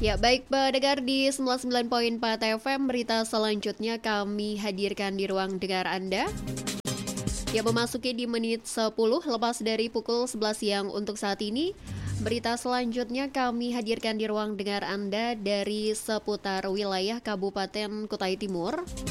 Ya, baik pendengar di 99.4 FM, berita selanjutnya kami hadirkan di ruang dengar Anda. Ya, memasuki di menit 10 lepas dari pukul 11 siang untuk saat ini. Berita selanjutnya kami hadirkan di ruang dengar Anda dari seputar wilayah Kabupaten Kutai Timur.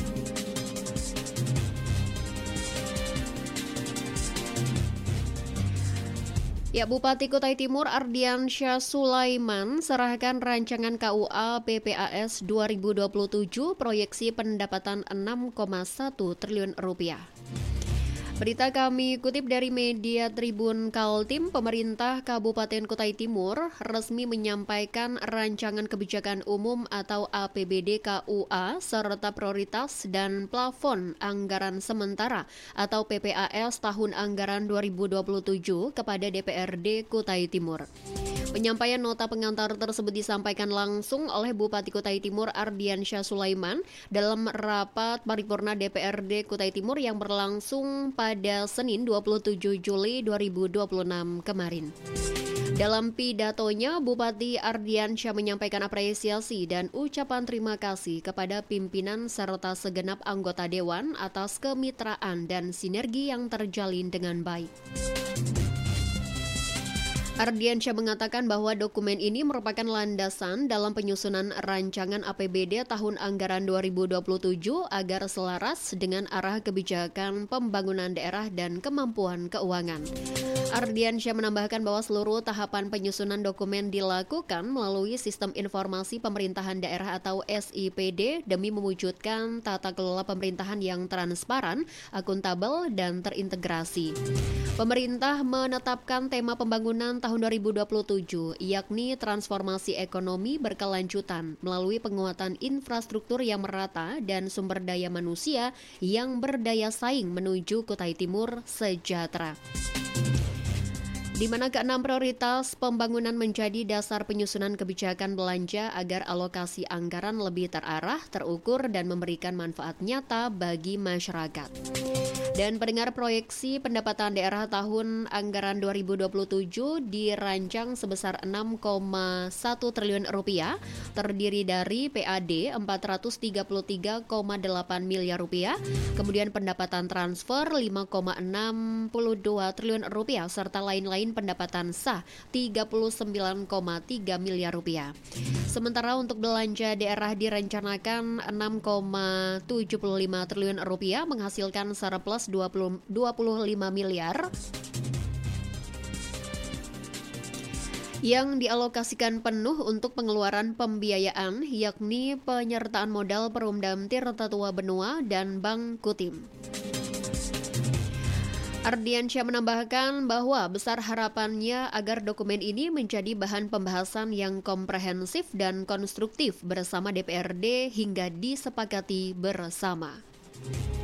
Ya, Bupati Kutai Timur Ardiansyah Sulaiman serahkan rancangan KUA PPAS 2027 proyeksi pendapatan 6,1 triliun rupiah. Berita kami kutip dari media Tribun Kaltim, pemerintah Kabupaten Kutai Timur resmi menyampaikan rancangan kebijakan umum atau APBD KUA serta prioritas dan plafon anggaran sementara atau PPAS tahun anggaran 2027 kepada DPRD Kutai Timur. Penyampaian nota pengantar tersebut disampaikan langsung oleh Bupati Kutai Timur Ardiansyah Sulaiman dalam rapat paripurna DPRD Kutai Timur yang berlangsung pada Senin 27 Juli 2026 kemarin. Dalam pidatonya, Bupati Ardiansyah menyampaikan apresiasi dan ucapan terima kasih kepada pimpinan serta segenap anggota Dewan atas kemitraan dan sinergi yang terjalin dengan baik. Ardiansyah mengatakan bahwa dokumen ini merupakan landasan dalam penyusunan rancangan APBD tahun anggaran 2027 agar selaras dengan arah kebijakan pembangunan daerah dan kemampuan keuangan. Ardiansyah menambahkan bahwa seluruh tahapan penyusunan dokumen dilakukan melalui Sistem Informasi Pemerintahan Daerah atau SIPD demi mewujudkan tata kelola pemerintahan yang transparan, akuntabel, dan terintegrasi. Pemerintah menetapkan tema pembangunan tahun 2027, yakni transformasi ekonomi berkelanjutan melalui penguatan infrastruktur yang merata dan sumber daya manusia yang berdaya saing menuju Kutai Timur sejahtera. Di mana keenam prioritas pembangunan menjadi dasar penyusunan kebijakan belanja agar alokasi anggaran lebih terarah, terukur, dan memberikan manfaat nyata bagi masyarakat. Dan pendengar, proyeksi pendapatan daerah tahun anggaran 2027 dirancang sebesar 6,1 triliun rupiah, terdiri dari PAD 433,8 miliar rupiah, kemudian pendapatan transfer 5,62 triliun rupiah, serta lain-lain pendapatan sah 39,3 miliar rupiah. Sementara untuk belanja daerah direncanakan 6,75 triliun rupiah, menghasilkan surplus 25 miliar yang dialokasikan penuh untuk pengeluaran pembiayaan, yakni penyertaan modal Perumdam Tirta Tua Benua dan Bank Kutim. Ardiansyah menambahkan bahwa besar harapannya agar dokumen ini menjadi bahan pembahasan yang komprehensif dan konstruktif bersama DPRD hingga disepakati bersama.